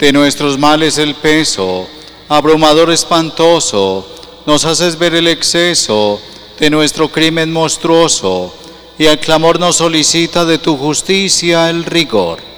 de nuestros males el peso, abrumador espantoso, nos haces ver el exceso de nuestro crimen monstruoso, y al clamor nos solicita de tu justicia el rigor.